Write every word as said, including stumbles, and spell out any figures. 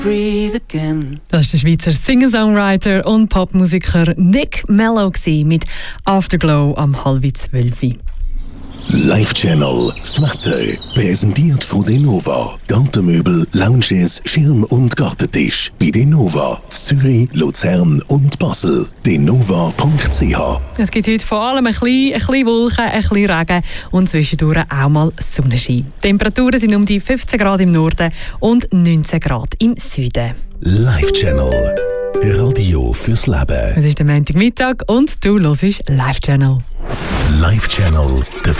breathe again. Das ist der Schweizer Singer-Songwriter und Popmusiker Nick Mello mit Afterglow am halb zwölf. Live Channel, das Wetter, präsentiert von Denova. Gartenmöbel, Lounges, Schirm- und Gartentisch. Bei Denova, Zürich, Luzern und Basel. denova punkt c h. Es gibt heute vor allem ein bisschen, ein bisschen Wolken, ein bisschen Regen und zwischendurch auch mal Sonnenschein. Die Temperaturen sind um die fünfzehn Grad im Norden und neunzehn Grad im Süden. Live Channel, Radio fürs Leben. Es ist der Montagmittag und du hörst Live Channel. Live Channel, der